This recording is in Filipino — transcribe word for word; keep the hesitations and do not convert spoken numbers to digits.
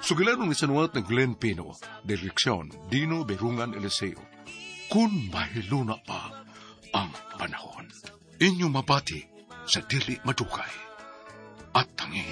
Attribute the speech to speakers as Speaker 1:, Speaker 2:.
Speaker 1: Sugilanon ni sanuat ng Glenn Pino, direksyon Dino Berungan Eliseo. Kung mahiluna pa ang panahon, inyo mabati sa dili madugay.